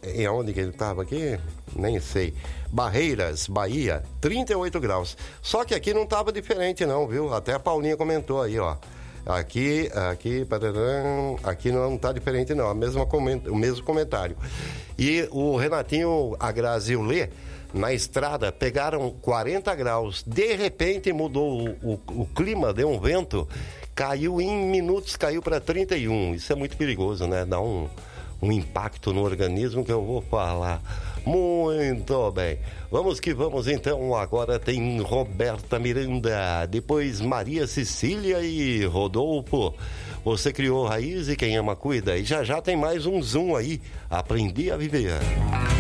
E onde que ele estava aqui? Nem sei. Barreiras, Bahia, 38 graus. Só que aqui não estava diferente não, viu? Até a Paulinha comentou aí, ó. Aqui não está diferente não, o mesmo comentário. E o Renatinho, a Grazi e o Lê, na estrada, pegaram 40 graus. De repente mudou o clima, deu um vento, caiu em minutos, caiu para 31. Isso é muito perigoso, né? Dá um impacto no organismo que eu vou falar. Muito bem. Vamos que vamos então. Agora tem Roberta Miranda, depois Maria Cecília e Rodolfo. Você criou raiz e quem ama cuida. E já tem mais um zoom aí. Aprendi a viver.